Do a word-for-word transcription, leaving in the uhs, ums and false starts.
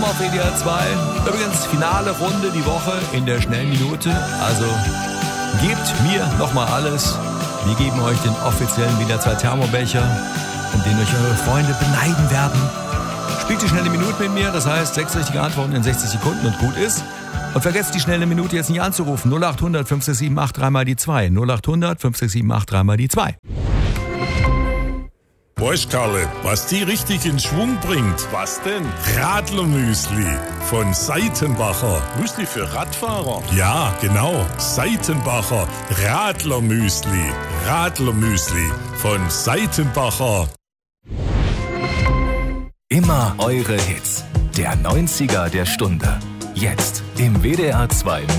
auf W D R zwei. Übrigens, finale Runde die Woche in der schnellen Minute. Also gebt mir nochmal alles. Wir geben euch den offiziellen W D R zwei Thermobecher, um den euch eure Freunde beneiden werden. Spielt die schnelle Minute mit mir, das heißt sechs richtige Antworten in sechzig Sekunden und gut ist. Und vergesst die schnelle Minute jetzt nicht anzurufen. null acht hundert fünf sechs sieben acht drei mal die zwei. null acht hundert fünf sechs sieben acht drei mal die zwei. Weißt Karle, was die richtig in Schwung bringt? Was denn? Radlermüsli von Seitenbacher. Müsli für Radfahrer? Ja, genau. Seitenbacher Radlermüsli. Radlermüsli von Seitenbacher. Immer eure Hits. Der neunziger der Stunde. Jetzt im W D R zwei